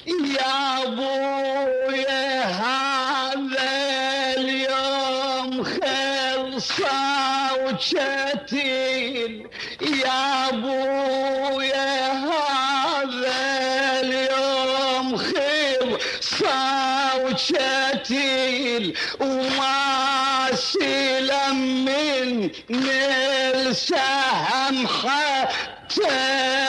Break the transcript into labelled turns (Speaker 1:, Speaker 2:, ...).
Speaker 1: يا ابويا هذا اليوم خلصة وشتيل، يا ابويا هذا اليوم خلصة وشتيل، وماشي لمن السهم حتى